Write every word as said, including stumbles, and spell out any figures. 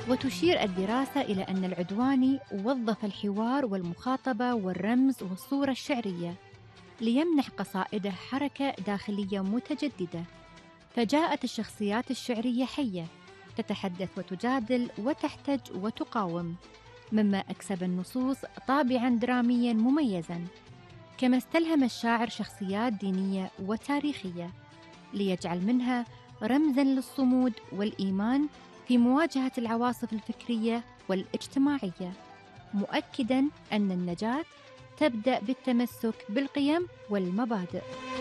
وتشير الدراسة إلى أن العدواني وظف الحوار والمخاطبة والرمز والصورة الشعرية ليمنح قصائده حركة داخلية متجددة، فجاءت الشخصيات الشعرية حية تتحدث وتجادل وتحتج وتقاوم، مما أكسب النصوص طابعاً درامياً مميزاً. كما استلهم الشاعر شخصيات دينية وتاريخية ليجعل منها رمزاً للصمود والإيمان في مواجهة العواصف الفكرية والاجتماعية، مؤكداً أن النجاة تبدأ بالتمسك بالقيم والمبادئ.